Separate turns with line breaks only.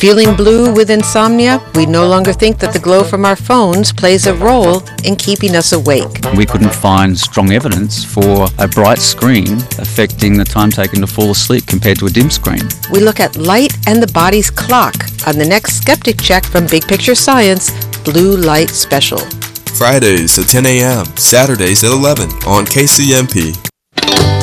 Feeling blue with insomnia? We no longer think that the glow from our phones plays a role in keeping us awake.
We couldn't find strong evidence for a bright screen affecting the time taken to fall asleep compared to a dim screen.
We look at light and the body's clock on the next Skeptic Check from Big Picture Science Blue Light Special.
Fridays at 10 a.m., Saturdays at 11 on KCMP.